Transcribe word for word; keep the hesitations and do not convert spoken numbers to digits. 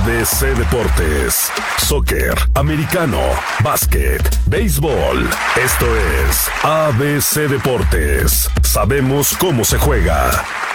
B C Deportes, soccer, americano, básquet, béisbol. Esto es A B C Deportes. Sabemos cómo se juega.